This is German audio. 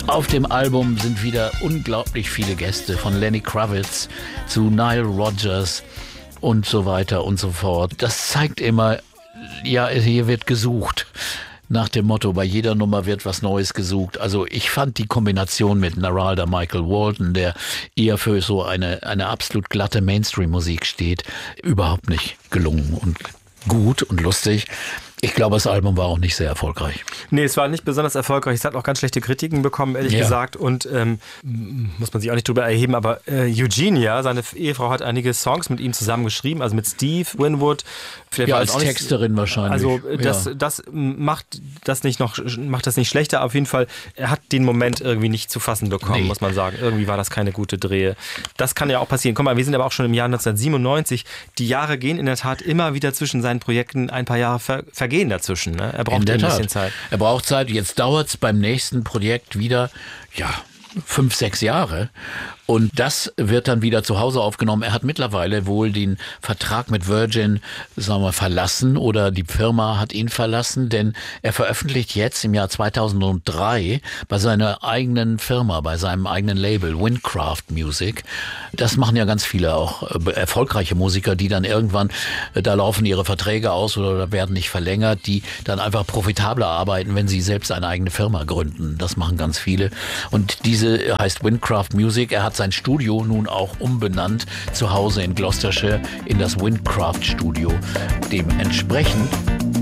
Auf dem Album sind wieder unglaublich viele Gäste, von Lenny Kravitz zu Nile Rodgers und so weiter und so fort. Das zeigt immer, ja, hier wird gesucht. Nach dem Motto, bei jeder Nummer wird was Neues gesucht. Also ich fand die Kombination mit Narada Michael Walton, der eher für so eine absolut glatte Mainstream-Musik steht, überhaupt nicht gelungen und gut und lustig. Ich glaube, das Album war auch nicht sehr erfolgreich. Nee, es war nicht besonders erfolgreich. Es hat auch ganz schlechte Kritiken bekommen, ehrlich gesagt. Und muss man sich auch nicht drüber erheben, aber Eugenia, seine Ehefrau, hat einige Songs mit ihm zusammen geschrieben, also mit Steve Winwood. Vielleicht ja, als Texterin wahrscheinlich. Also das macht das nicht schlechter. Auf jeden Fall, er hat den Moment irgendwie nicht zu fassen bekommen, muss man sagen. Irgendwie war das keine gute Drehe. Das kann ja auch passieren. Guck mal, wir sind aber auch schon im Jahr 1997. Die Jahre gehen in der Tat immer wieder zwischen seinen Projekten ein paar Jahre vergehen dazwischen. Ne? Er braucht ein bisschen Zeit. Er braucht Zeit. Jetzt dauert es beim nächsten Projekt wieder, 5, 6 Jahre. Und das wird dann wieder zu Hause aufgenommen. Er hat mittlerweile wohl den Vertrag mit Virgin, verlassen oder die Firma hat ihn verlassen, denn er veröffentlicht jetzt im Jahr 2003 bei seiner eigenen Firma, bei seinem eigenen Label Windcraft Music. Das machen ja ganz viele auch erfolgreiche Musiker, die dann irgendwann, da laufen ihre Verträge aus oder werden nicht verlängert, die dann einfach profitabler arbeiten, wenn sie selbst eine eigene Firma gründen. Das machen ganz viele. Und diese heißt Windcraft Music. Er hat sein Studio nun auch umbenannt, zu Hause in Gloucestershire, in das Windcraft Studio. Dementsprechend